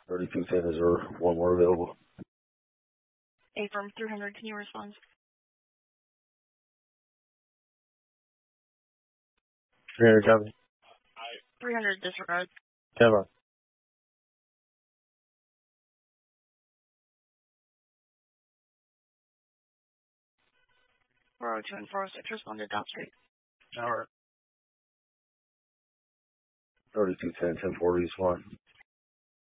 3210, is there one more available? Affirm 300, can you respond? 300 copy. 300 disregard. Come on. Four 02 and 406 responded downstream. All right. 3210, 1040 is fine.